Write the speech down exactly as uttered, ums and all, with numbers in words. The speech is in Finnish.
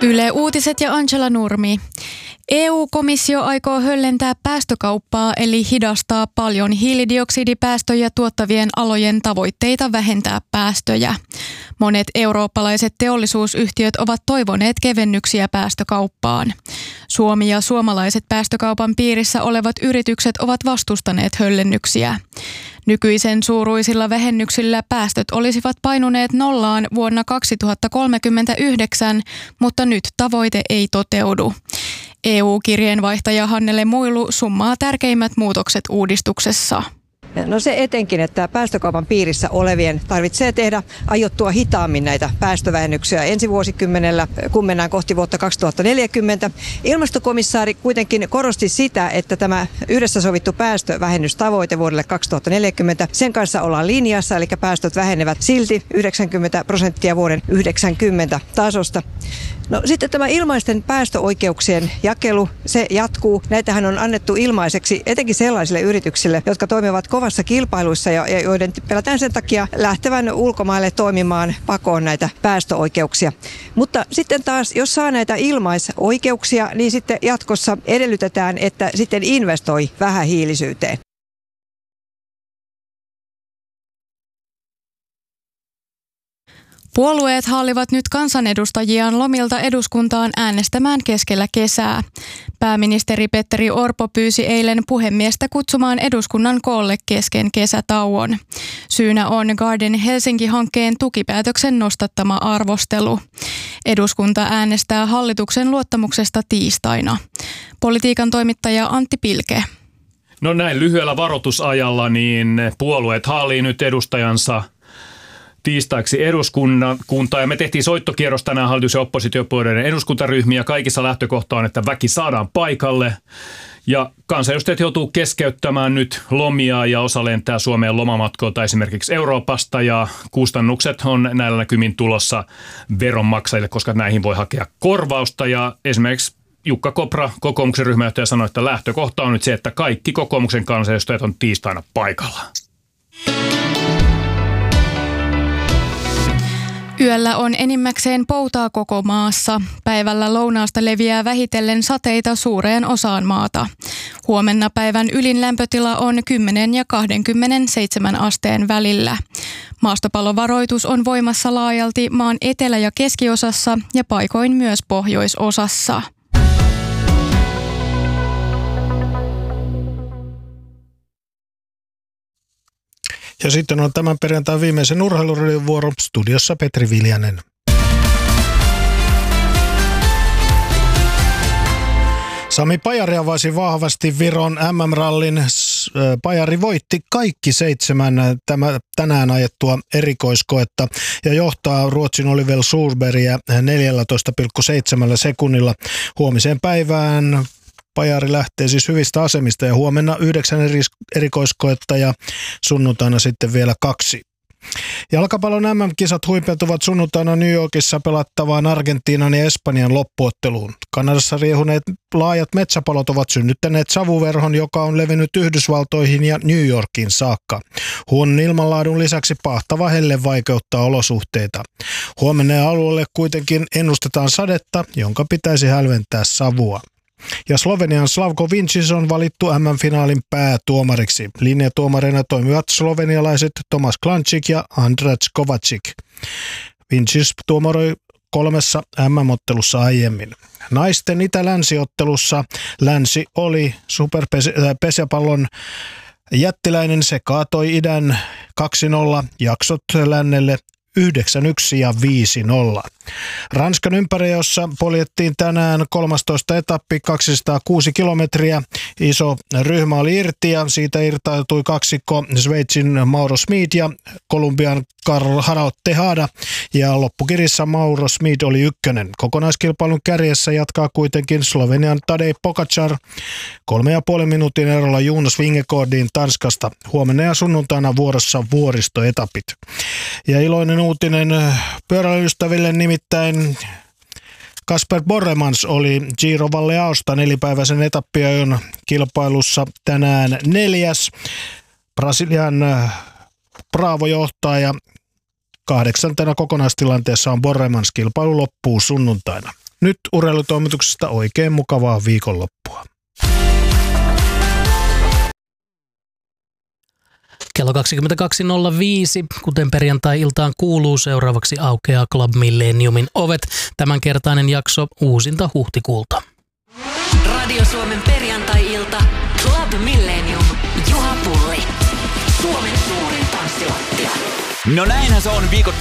Yle Uutiset ja Angela Nurmi. E U-komissio aikoo höllentää päästökauppaa eli hidastaa paljon hiilidioksidipäästöjä tuottavien alojen tavoitteita vähentää päästöjä. Monet eurooppalaiset teollisuusyhtiöt ovat toivoneet kevennyksiä päästökauppaan. Suomi ja suomalaiset päästökaupan piirissä olevat yritykset ovat vastustaneet höllennyksiä. Nykyisen suuruisilla vähennyksillä päästöt olisivat painuneet nollaan vuonna kaksituhattakolmekymmentäyhdeksän, mutta nyt tavoite ei toteudu. E U-kirjeenvaihtaja Hannele Muilu summaa tärkeimmät muutokset uudistuksessa. No se etenkin, että päästökaupan piirissä olevien tarvitsee tehdä aiottua hitaammin näitä päästövähennyksiä ensi vuosikymmenellä, kun mennään kohti vuotta kaksituhattaneljäkymmentä. Ilmastokomissaari kuitenkin korosti sitä, että tämä yhdessä sovittu päästövähennystavoite vuodelle kaksituhattaneljäkymmentä, sen kanssa ollaan linjassa, eli päästöt vähenevät silti yhdeksänkymmentä prosenttia vuoden yhdeksänkymmentä tasosta. No sitten tämä ilmaisten päästöoikeuksien jakelu, se jatkuu. Näitähän on annettu ilmaiseksi etenkin sellaisille yrityksille, jotka toimivat kovassa kilpailuissa ja, ja joiden pelätään sen takia lähtevän ulkomaille toimimaan pakoon näitä päästöoikeuksia. Mutta sitten taas, jos saa näitä ilmaisoikeuksia, niin sitten jatkossa edellytetään, että sitten investoi vähähiilisyyteen. Puolueet haalivat nyt kansanedustajiaan lomilta eduskuntaan äänestämään keskellä kesää. Pääministeri Petteri Orpo pyysi eilen puhemiestä kutsumaan eduskunnan koolle kesken kesätauon. Syynä on Garden Helsinki-hankkeen tukipäätöksen nostattama arvostelu. Eduskunta äänestää hallituksen luottamuksesta tiistaina. Politiikan toimittaja Antti Pilke. No näin lyhyellä varoitusajalla niin puolueet haalii nyt edustajansa tiistaiksi eduskuntaa ja me tehtiin soittokierros tänään hallitus- ja oppositiopuolueiden eduskuntaryhmiä. Kaikissa lähtökohta on, että väki saadaan paikalle ja kansanedustajat joutuu keskeyttämään nyt lomia ja osa lentää Suomeen lomamatkoilta esimerkiksi Euroopasta ja kustannukset on näillä näkymin tulossa veronmaksajille, koska näihin voi hakea korvausta ja esimerkiksi Jukka Kopra, kokoomuksen ryhmäjohtaja, sanoi, että lähtökohta on nyt se, että kaikki kokoomuksen kansanedustajat on tiistaina paikalla. Yöllä on enimmäkseen poutaa koko maassa. Päivällä lounaasta leviää vähitellen sateita suureen osaan maata. Huomenna päivän ylin lämpötila on kymmenen ja kaksikymmentäseitsemän asteen välillä. Maastopallovaroitus on voimassa laajalti maan etelä- ja keskiosassa ja paikoin myös pohjoisosassa. Ja sitten on tämän perjantain viimeisen urheiluradion vuoro, studiossa Petri Viljanen. Sami Pajari avasi vahvasti Viron M M-rallin. Pajari voitti kaikki seitsemän tämä, tänään ajettua erikoiskoetta ja johtaa Ruotsin Oliver Solbergia neljätoista pilkku seitsemän sekunnilla huomiseen päivään. Pajari lähtee siis hyvistä asemista ja huomenna yhdeksän erikoiskoetta ja sunnuntaina sitten vielä kaksi. Jalkapallon M M-kisat huipentuvat sunnuntaina New Yorkissa pelattavaan Argentiinan ja Espanjan loppuotteluun. Kanadassa riehuneet laajat metsäpalot ovat synnyttäneet savuverhon, joka on levinnyt Yhdysvaltoihin ja New Yorkiin saakka. Huonon ilmanlaadun lisäksi pahtava helle vaikeuttaa olosuhteita. Huomenna alueelle kuitenkin ennustetaan sadetta, jonka pitäisi hälventää savua. Ja Slovenian Slavko Vinčić on valittu M M-finaalin päätuomariksi. Linjatuomareina toimivat slovenialaiset Tomas Klančík ja Andraž Kovačić. Vinčić tuomaroi kolmessa M M-ottelussa aiemmin. Naisten itä-länsiottelussa länsi oli superpesäpallon jättiläinen, se kaatoi idän kaksi nolla, jaksot lännelle yhdeksän yksi ja viisi nolla. Ranskan ympäriössä poljettiin tänään kolmastoista etappi kaksisataakuusi kilometriä. Iso ryhmä oli irti ja siitä irtautui kaksikko Sveitsin Mauro Schmid ja Kolumbian Karl Harald Tejada. Ja loppukirissä Mauro Schmid oli ykkönen. Kokonaiskilpailun kärjessä jatkaa kuitenkin Slovenian Tadej Pogačar kolme ja puolen minuutin erolla Jonas Vingegaardin Tanskasta. Huomenna ja sunnuntaina vuorossa vuoristoetapit. Ja iloinen uutinen pyöräilyystäville, nimittäin Kasper Borremans oli Giro Valleaosta nelipäiväisen etappiajon kilpailussa tänään neljäs. Brasilian Bravo johtaa ja kahdeksantena kokonaistilanteessa on Borremans. Kilpailu loppuu sunnuntaina. Nyt urheilutoimituksesta oikein mukavaa viikonloppua. Kello kaksikymmentäkaksi nolla viisi, kuten perjantai-iltaan kuuluu, seuraavaksi aukeaa Club Millenniumin ovet. Tämänkertainen jakso uusinta huhtikuulta. Radio Suomen perjantai-ilta, Club Millennium, Juha Pulli. Suomen suurin tanssilattia. No näinhän se on viikoittain